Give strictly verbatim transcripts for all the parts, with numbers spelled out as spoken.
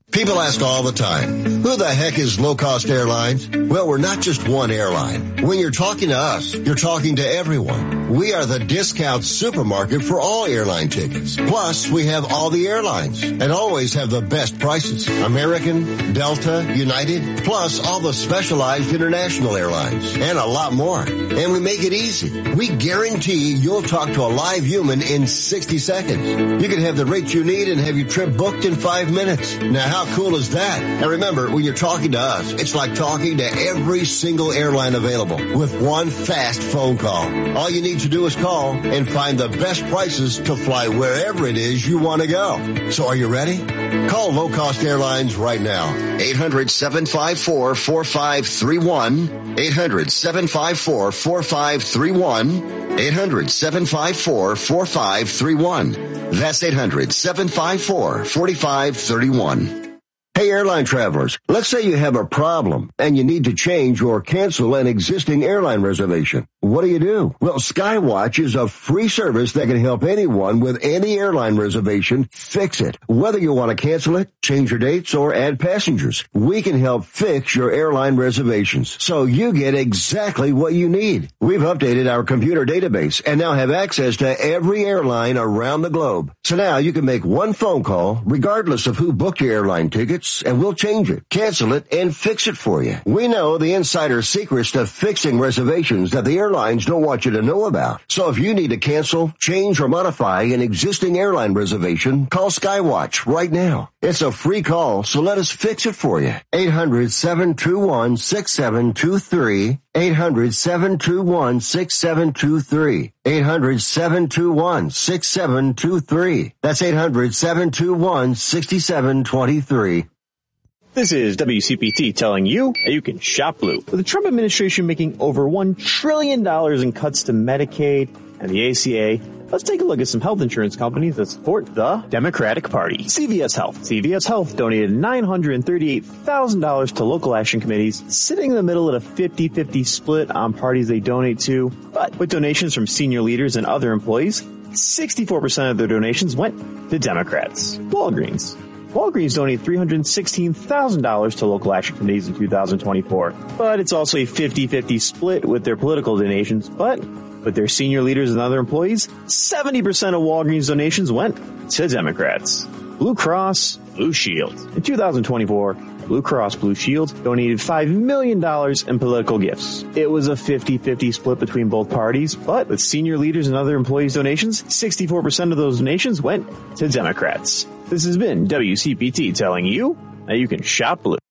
People ask all the time, who the heck is Low Cost Airlines? Well, we're not just one airline. When you're talking to us, you're talking to everyone. We are the discount supermarket for all airline tickets. Plus, we have all the airlines and always have the best prices. American, Delta, United, plus all the specialized international airlines and a lot more. And we make it easy. We guarantee you'll talk to a live human in sixty seconds. You can have the rate you need and have your trip booked in five minutes. Now, how How cool is that? And remember, when you're talking to us, it's like talking to every single airline available with one fast phone call. All you need to do is call and find the best prices to fly wherever it is you want to go. So are you ready? Call Low Cost Airlines right now. eight hundred, seven five four, four five three one. eight hundred, seven five four, four five three one. eight hundred, seven five four, four five three one. That's eight hundred, seven five four, four five three one. Hey, airline travelers, let's say you have a problem and you need to change or cancel an existing airline reservation. What do you do? Well, Skywatch is a free service that can help anyone with any airline reservation fix it. Whether you want to cancel it, change your dates, or add passengers, we can help fix your airline reservations so you get exactly what you need. We've updated our computer database and now have access to every airline around the globe. So now you can make one phone call regardless of who booked your airline tickets, and we'll change it, cancel it, and fix it for you. We know the insider secrets to fixing reservations that the airlines don't want you to know about. So if you need to cancel, change, or modify an existing airline reservation, call Skywatch right now. It's a free call, so let us fix it for you. eight hundred, seven two one, six seven two three. eight hundred, seven two one, six seven two three. eight hundred, seven two one, six seven two three. That's eight hundred, seven two one, six seven two three. This is W C P T telling you that you can shop blue. With the Trump administration making over one trillion dollars in cuts to Medicaid and the A C A, let's take a look at some health insurance companies that support the Democratic Party. C V S Health. C V S Health donated nine hundred thirty-eight thousand dollars to local action committees, sitting in the middle at a fifty-fifty split on parties they donate to. But with donations from senior leaders and other employees, sixty-four percent of their donations went to Democrats. Walgreens. Walgreens donated three hundred sixteen thousand dollars to local action committees in two thousand twenty-four. But it's also a fifty-fifty split with their political donations. But with their senior leaders and other employees, seventy percent of Walgreens donations went to Democrats. Blue Cross Blue Shield. In two thousand twenty-four, Blue Cross Blue Shield donated five million dollars in political gifts. It was a fifty-fifty split between both parties, but with senior leaders and other employees' donations, sixty-four percent of those donations went to Democrats. This has been W C P T telling you that you can shop blue.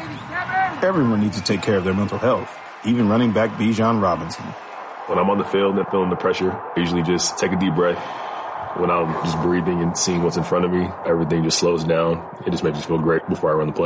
Everyone needs to take care of their mental health, even running back Bijan Robinson. When I'm on the field and feeling the pressure, I usually just take a deep breath. When I'm just breathing and seeing what's in front of me, everything just slows down. It just makes me feel great before I run the play.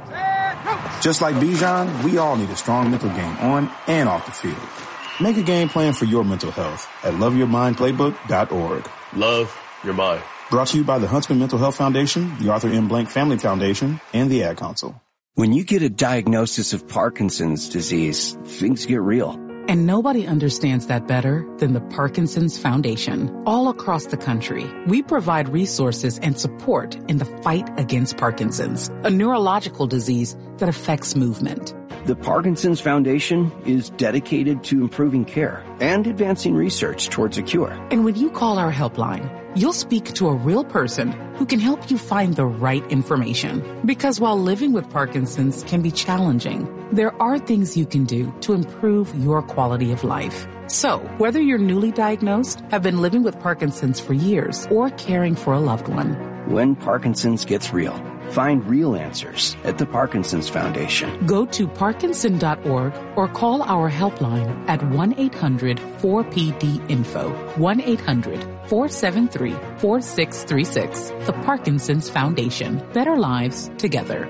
Just like Bijan, we all need a strong mental game on and off the field. Make a game plan for your mental health at love your mind playbook dot org. Love your mind. Brought to you by the Huntsman Mental Health Foundation, the Arthur M. Blank Family Foundation, and the Ad Council. When you get a diagnosis of Parkinson's disease, things get real. And nobody understands that better than the Parkinson's Foundation. All across the country, we provide resources and support in the fight against Parkinson's, a neurological disease that affects movement. The Parkinson's Foundation is dedicated to improving care and advancing research towards a cure. And when you call our helpline, you'll speak to a real person who can help you find the right information. Because while living with Parkinson's can be challenging, there are things you can do to improve your quality of life. So, whether you're newly diagnosed, have been living with Parkinson's for years, or caring for a loved one, when Parkinson's gets real, find real answers at the Parkinson's Foundation. Go to parkinson dot org or call our helpline at one eight hundred four P D info, one eight hundred four seven three four six three six. The Parkinson's Foundation. Better lives together.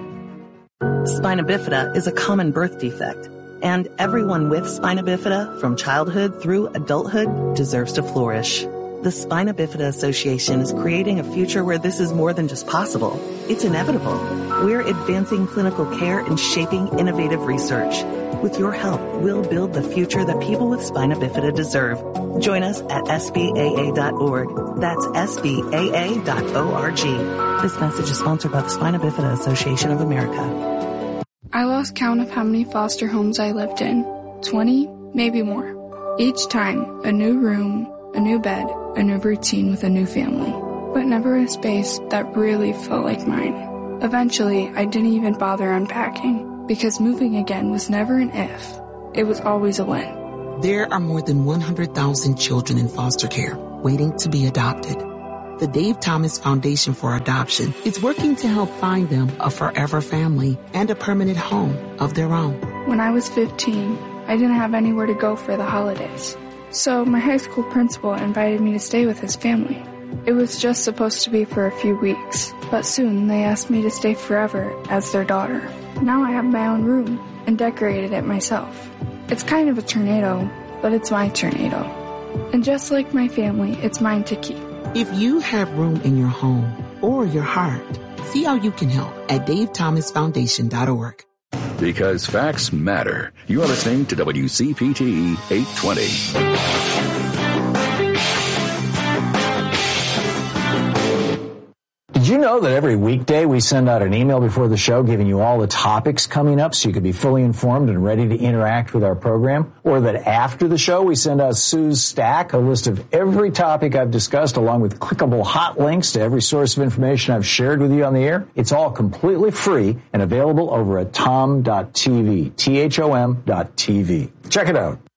Spina bifida is a common birth defect, and everyone with spina bifida from childhood through adulthood deserves to flourish. The Spina Bifida Association is creating a future where this is more than just possible. It's inevitable. We're advancing clinical care and shaping innovative research. With your help, we'll build the future that people with spina bifida deserve. Join us at S B A A dot org. That's S B A A dot org. This message is sponsored by the Spina Bifida Association of America. I lost count of how many foster homes I lived in. twenty, maybe more. Each time, a new room, a new bed, a new routine with a new family. But never a space that really felt like mine. Eventually, I didn't even bother unpacking. Because moving again was never an if. It was always a when. There are more than one hundred thousand children in foster care waiting to be adopted. The Dave Thomas Foundation for Adoption is working to help find them a forever family and a permanent home of their own. When I was fifteen, I didn't have anywhere to go for the holidays. So my high school principal invited me to stay with his family. It was just supposed to be for a few weeks, but soon they asked me to stay forever as their daughter. Now I have my own room and decorated it myself. It's kind of a tornado, but it's my tornado. And just like my family, it's mine to keep. If you have room in your home or your heart, see how you can help at dave thomas foundation dot org. Because facts matter. You are listening to W C P T eight twenty. Did you know that every weekday we send out an email before the show giving you all the topics coming up so you can be fully informed and ready to interact with our program? Or that after the show we send out Sue's Stack, a list of every topic I've discussed along with clickable hot links to every source of information I've shared with you on the air? It's all completely free and available over at tom dot t v, T H O M dot T V. Check it out.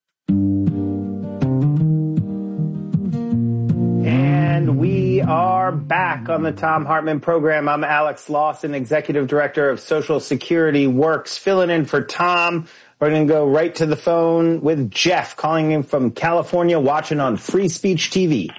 And we are back on the Thom Hartmann program. I'm Alex Lawson, Executive Director of Social Security Works, filling in for Tom. We're going to go right to the phone with Jeff, calling in from California, watching on Free Speech T V.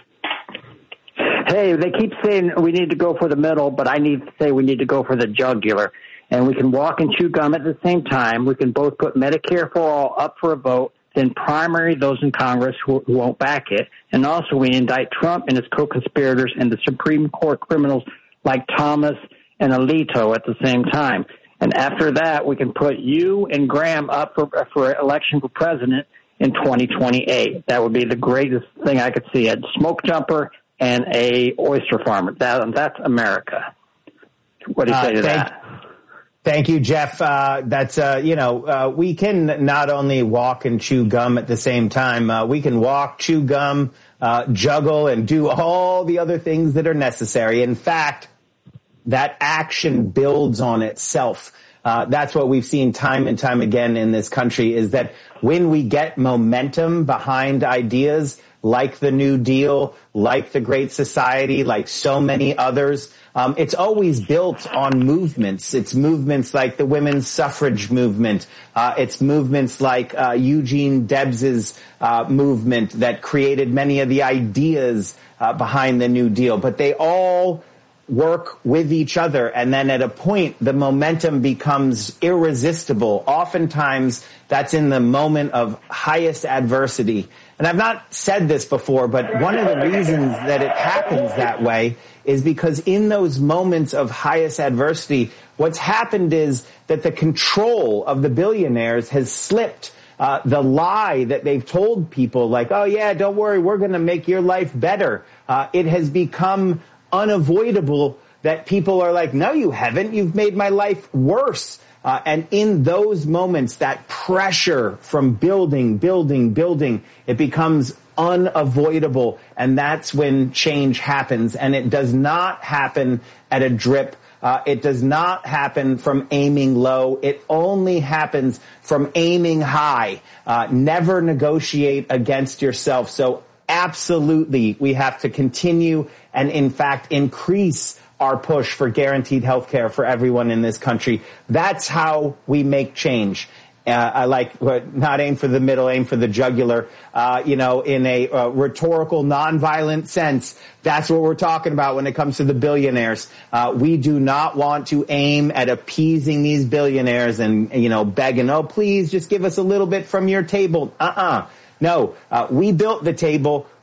Hey, they keep saying we need to go for the middle, but I need to say we need to go for the jugular. And we can walk and chew gum at the same time. We can both put Medicare for all up for a vote, then primary those in Congress who won't back it. And also we indict Trump and his co-conspirators and the Supreme Court criminals like Thomas and Alito at the same time. And after that, we can put you and Graham up for, for election for president in twenty twenty-eight. That would be the greatest thing I could see, a smoke jumper and a oyster farmer. That, that's America. What do you say uh, to thank, that? Thank you, Jeff. Uh, that's, uh, you know, uh, we can not only walk and chew gum at the same time, uh, we can walk, chew gum, uh, juggle, and do all the other things that are necessary. In fact, that action builds on itself. Uh, that's what we've seen time and time again in this country, is that when we get momentum behind ideas like the New Deal, like the Great Society, like so many others, um, it's always built on movements. It's movements like the women's suffrage movement. Uh, it's movements like uh, Eugene Debs's uh, movement that created many of the ideas uh, behind the New Deal. But they all work with each other, and then at a point the momentum becomes irresistible. Oftentimes that's in the moment of highest adversity. And I've not said this before, but one of the reasons that it happens that way is because in those moments of highest adversity, what's happened is that the control of the billionaires has slipped. Uh, the lie that they've told people, like, oh yeah, don't worry, we're going to make your life better. Uh, it has become unavoidable that people are like, no, you haven't. You've made my life worse. Uh, and in those moments, that pressure from building, building, building, it becomes unavoidable. And that's when change happens. And it does not happen at a drip. Uh, it does not happen from aiming low. It only happens from aiming high. Uh, never negotiate against yourself. So absolutely, we have to continue and, in fact, increase our push for guaranteed health care for everyone in this country. That's how we make change. Uh, I like what, not aim for the middle, aim for the jugular. Uh, you know, in a uh, rhetorical, nonviolent sense, that's what we're talking about when it comes to the billionaires. Uh, we do not want to aim at appeasing these billionaires and, you know, begging, oh, please just give us a little bit from your table. Uh-uh. No, uh, we built the table.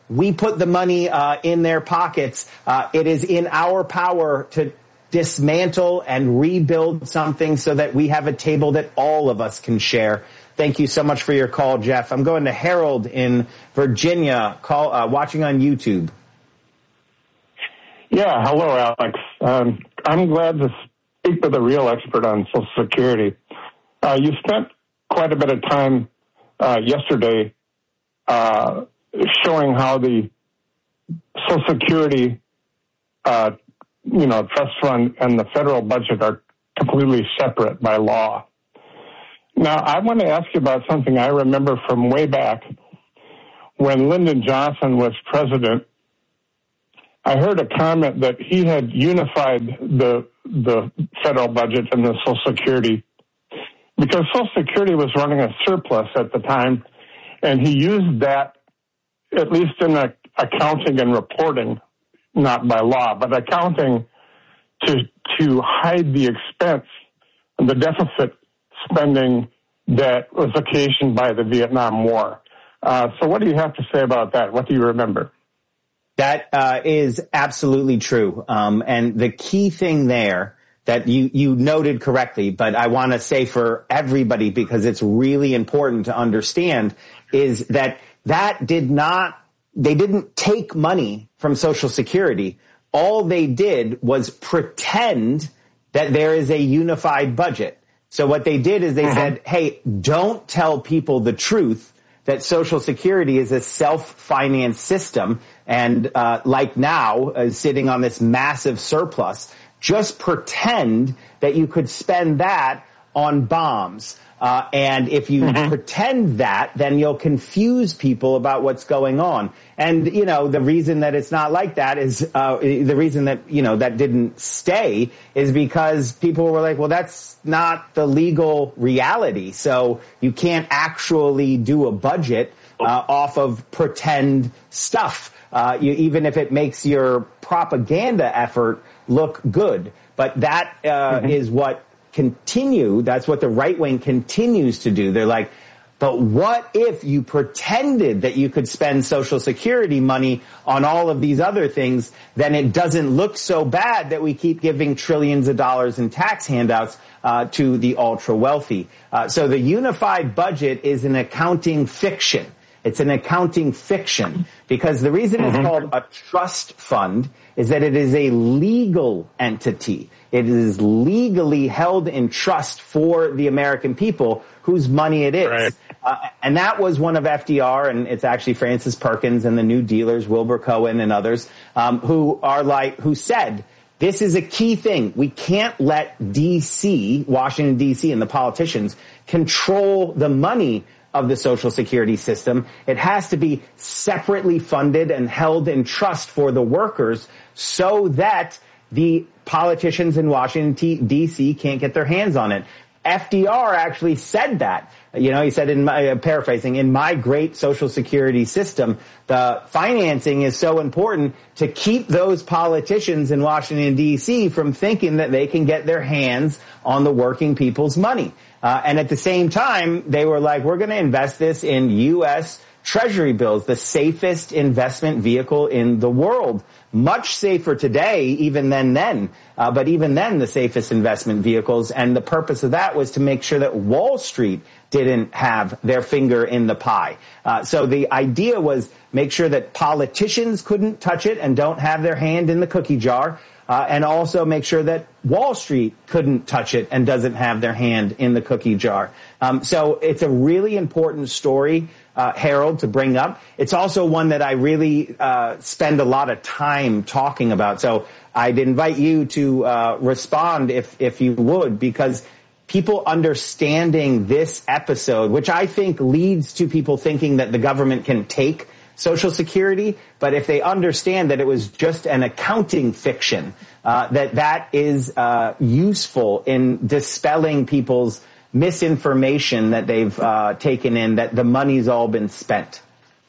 we put the money uh, in their pockets. Uh, it is in our power to dismantle and rebuild something so that we have a table that all of us can share. Thank you so much for your call, Jeff. I'm going to Harold in Virginia, call uh, watching on YouTube. Yeah, hello, Alex. Um, I'm glad to speak with a real expert on Social Security. Uh, you spent quite a bit of time uh, yesterday uh, showing how the Social Security, uh, you know, trust fund and the federal budget are completely separate by law. Now, I want to ask you about something I remember from way back when Lyndon Johnson was president. I heard a comment that he had unified the the federal budget and the Social Security because Social Security was running a surplus at the time, and he used that, at least in a, accounting and reporting, not by law, but accounting to to hide the expense and the deficit spending that was occasioned by the Vietnam War. Uh, so what do you have to say about that? What do you remember? That uh, is absolutely true. Um, and the key thing there that you, you noted correctly, but I want to say for everybody because it's really important to understand, is that that did not, they didn't take money from Social Security. All they did was pretend that there is a unified budget. So what they did is they mm-hmm. said, hey, don't tell people the truth that Social Security is a self-financed system and uh, like now uh, sitting on this massive surplus. Just pretend that you could spend that on bombs. Uh, and if you mm-hmm. pretend that, then you'll confuse people about what's going on. And, you know, the reason that it's not like that is, uh, the reason that, you know, that didn't stay is because people were like, well, that's not the legal reality. So you can't actually do a budget, uh, off of pretend stuff. Uh, you, even if it makes your propaganda effort look good. But that, uh, mm-hmm. is what continue. That's what the right wing continues to do. They're like, but what if you pretended that you could spend Social Security money on all of these other things? Then it doesn't look so bad that we keep giving trillions of dollars in tax handouts uh, to the ultra wealthy. Uh, so the unified budget is an accounting fiction. It's an accounting fiction because the reason mm-hmm. it's called a trust fund is that it is a legal entity. It is legally held in trust for the American people whose money it is. Right. Uh, and that was one of F D R, and it's actually Francis Perkins and the New Dealers, Wilbur Cohen and others, um, who are like, who said, this is a key thing. We can't let D C, Washington, D C, and the politicians control the money of the Social Security system. It has to be separately funded and held in trust for the workers so that the politicians in Washington, D C can't get their hands on it. F D R actually said that. You know, he said in my, uh, paraphrasing, in my great Social Security system, the financing is so important to keep those politicians in Washington, D C from thinking that they can get their hands on the working people's money. Uh, and at the same time, they were like, we're going to invest this in U S Treasury bills, the safest investment vehicle in the world. Much safer today, even than then. Uh, but even then, the safest investment vehicles. And the purpose of that was to make sure that Wall Street didn't have their finger in the pie. Uh, so the idea was make sure that politicians couldn't touch it and don't have their hand in the cookie jar. Uh, and also make sure that Wall Street couldn't touch it and doesn't have their hand in the cookie jar. Um, so it's a really important story, uh, Harold, to bring up. It's also one that I really uh, spend a lot of time talking about. So I'd invite you to uh, respond if if you would, because people understanding this episode, which I think leads to people thinking that the government can take Social Security, but if they understand that it was just an accounting fiction, uh, that that is uh, useful in dispelling people's misinformation that they've uh, taken in, that the money's all been spent.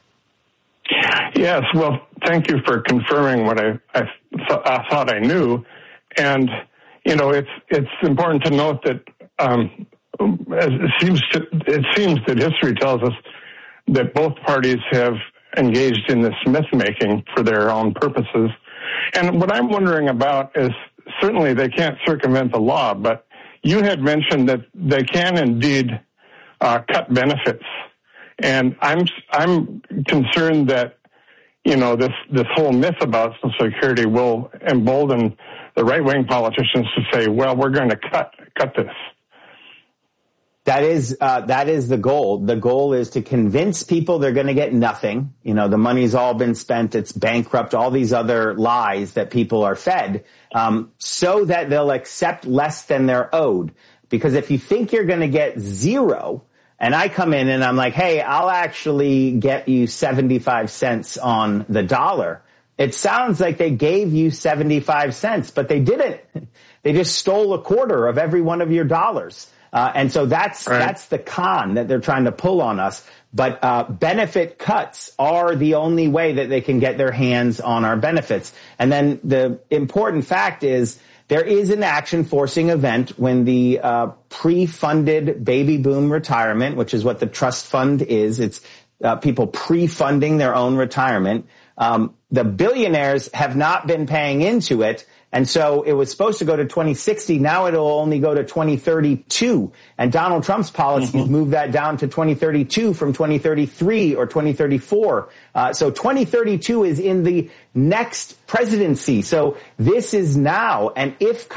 Yes, well, thank you for confirming what I, I, th- I thought I knew. And, you know, it's it's important to note that um, as it seems to, it seems that history tells us that both parties have engaged in this myth-making for their own purposes. And what I'm wondering about is, certainly they can't circumvent the law, but you had mentioned that they can indeed uh, cut benefits. And I'm I'm concerned that, you know, this, this whole myth about Social Security will embolden the right-wing politicians to say, well, we're going to cut cut this. That is uh, that is the goal. The goal is to convince people they're going to get nothing. You know, the money's all been spent. It's bankrupt. All these other lies that people are fed, um, so that they'll accept less than they're owed. Because if you think you're going to get zero, and I come in and I'm like, hey, I'll actually get you seventy-five cents on the dollar. It sounds like they gave you seventy-five cents, but they didn't. They just stole a quarter of every one of your dollars. Uh, and so that's right. That's the con that they're trying to pull on us. But uh, benefit cuts are the only way that they can get their hands on our benefits. And then the important fact is there is an action forcing event when the uh, pre-funded baby boom retirement, which is what the trust fund is. It's uh, people pre-funding their own retirement. Um, the billionaires have not been paying into it. And so it was supposed to go to twenty sixty. Now it'll only go to twenty thirty-two. And Donald Trump's policies mm-hmm. moved that down to twenty thirty-two from twenty thirty-three or twenty thirty-four. Uh, so twenty thirty-two is in the next presidency. So this is now. And if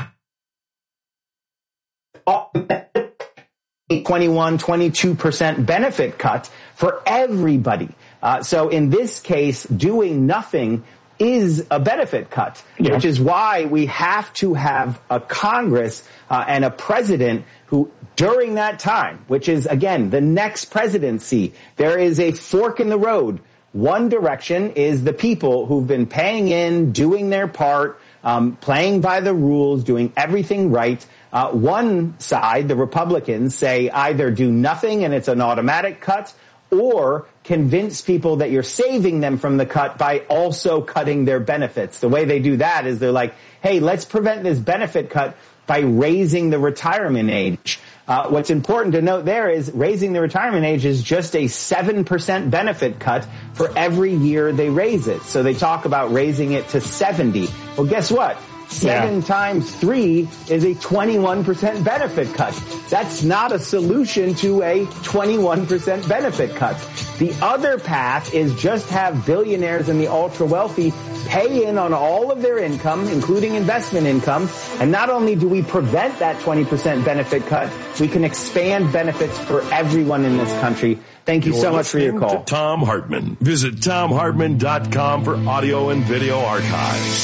twenty-one, twenty-two percent benefit cut for everybody. Uh, so in this case, doing nothing is a benefit cut, yeah. which is why we have to have a Congress uh, and a president who, during that time, which is, again, the next presidency, there is a fork in the road. One direction is the people who've been paying in, doing their part, um, playing by the rules, doing everything right. Uh, one side, the Republicans, say either do nothing and it's an automatic cut, or convince people that you're saving them from the cut by also cutting their benefits. The way they do that is they're like, hey, let's prevent this benefit cut by raising the retirement age. Uh, what's important to note there is raising the retirement age is just a seven percent benefit cut for every year they raise it. So they talk about raising it to seventy. Well, guess what? Seven yeah. times three is a twenty-one percent benefit cut. That's not a solution to a twenty-one percent benefit cut. The other path is just have billionaires and the ultra wealthy pay in on all of their income, including investment income. And not only do we prevent that twenty percent benefit cut, we can expand benefits for everyone in this country. Thank you You're so much for your call. To Thom Hartmann. Visit Thom Hartmann dot com for audio and video archives.